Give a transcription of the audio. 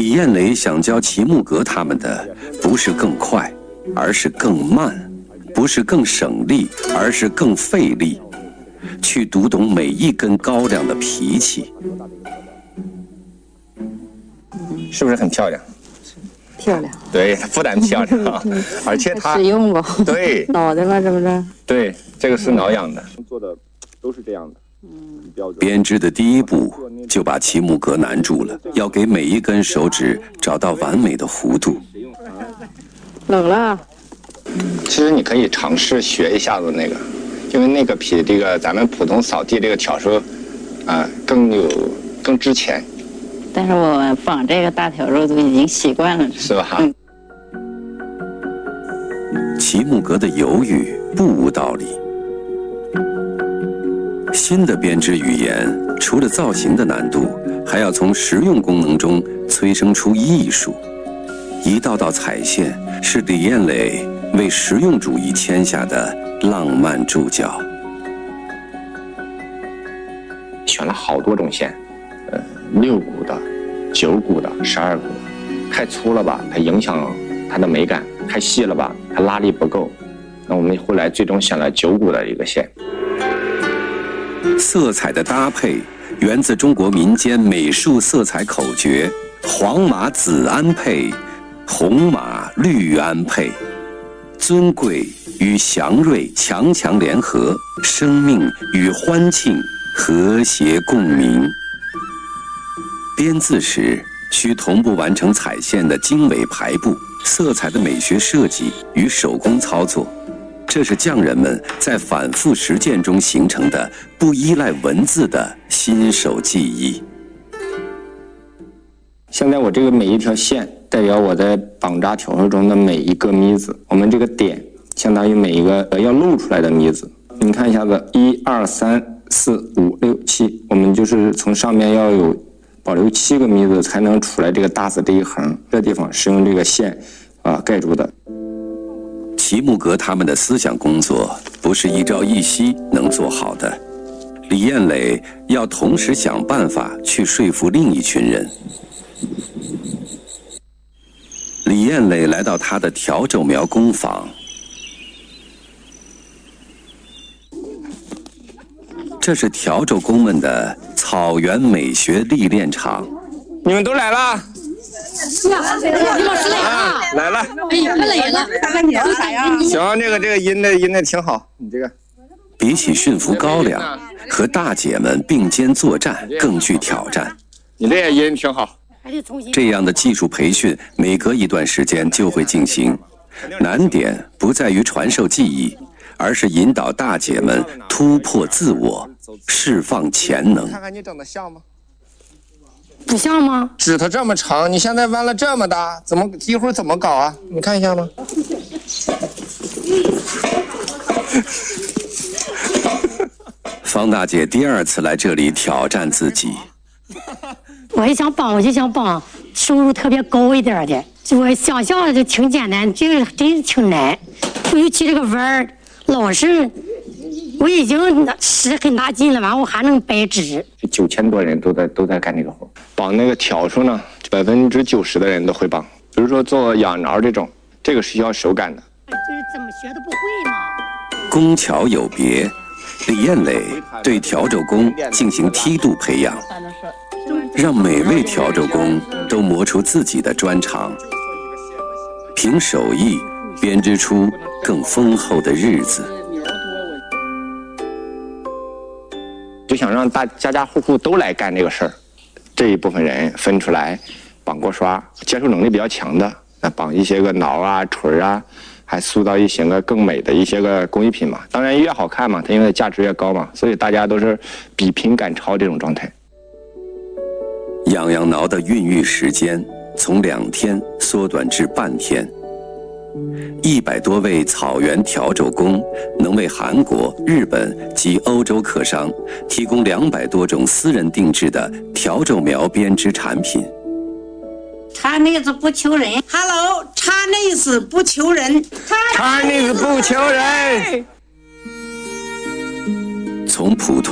李艳蕾想教齐木格他们的，不是更快，而是更慢；不是更省力，而是更费力。去读懂每一根高粱的脾气。 是不是很漂亮？ 漂亮。 对，它不但漂亮，而且它实用吧？ 对， 脑袋嘛，是不是？ 对，这个是挠痒的，做的都是这样的。 编织的第一步就把齐木格难住了，要给每一根手指找到完美的弧度。 冷了。 其实你可以尝试学一下子那个，因为那个比这个咱们普通扫地这个笤帚，更值钱。 但是我绑这个大笤帚都已经习惯了， 是吧？ 齐木格的犹豫不无道理。新的编织语言除了造型的难度，还要从实用功能中催生出艺术。一道道彩线是李艳蕾为实用主义签下的浪漫注脚。 选了好多种线，6股的、9股的、12股的。太粗了吧，它影响它的美感；太细了吧，它拉力不够。那我们后来最终选了9股的一个线。 色彩的搭配源自中国民间美术色彩口诀：黄马紫安配，红马绿安配。尊贵与祥瑞强强联合，生命与欢庆和谐共鸣。编字时需同步完成彩线的经纬排布、色彩的美学设计与手工操作。这是匠人们在反复实践中形成的不依赖文字的新手技艺。 现在我这个每一条线代表我在绑扎笤帚中的每一个咪子，我们这个点相当于每一个要露出来的咪子。你看一下子，1、2、3、4、5、6、7，我们就是从上面要有保留7个咪子才能出来这个大字这一横。这地方是用这个线盖住的。 齐木格他们的思想工作不是一朝一夕能做好的，李艳蕾要同时想办法去说服另一群人。李艳蕾来到她的笤帚苗工坊，这是笤帚工们的草原美学历练场。 你们都来了？ 李老师来了， 来了。 哎呀，快来了！看看你是啥样？ 行，这个音的挺好，你这个。 比起驯服高粱，和大姐们并肩作战更具挑战。 你这音挺好。 这样的技术培训每隔一段时间就会进行，难点不在于传授技艺，而是引导大姐们突破自我，释放潜能。 看看你整的像吗？ 不像吗？ 指头这么长，你现在弯了这么大，一会儿怎么搞啊？你看一下吗？ 方大姐第2次来这里挑战自己。 我就想绑收入特别高一点的。我想象的就挺简单，这个真是挺难。尤其这个弯儿，老是我已经使很大劲了，完我还能掰直。 9000多人都在干这个活。绑那个笤帚呢，90%的人都会绑。比如说做痒挠这个是需要手感的。 就是怎么学都不会嘛。 工巧有别，李艳蕾对笤帚工进行梯度培养，让每位笤帚工都磨出自己的专长，凭手艺编织出更丰厚的日子。 就想让家家户户都来干这个事儿，这一部分人分出来绑过刷，接受能力比较强的，那绑一些个挠啊、锤啊，还塑造一些个更美的一些个工艺品嘛。当然越好看嘛，它因为价值越高嘛，所以大家都是比拼赶超这种状态。 痒挠的孕育时间从2天缩短至半天。100多位草原笤帚工能为韩国、日本及欧洲客商提供200多种私人定制的笤帚苗编织产品。 查内子不求人 ，Hello， 查内子不求人， 查内子不求人。 从普通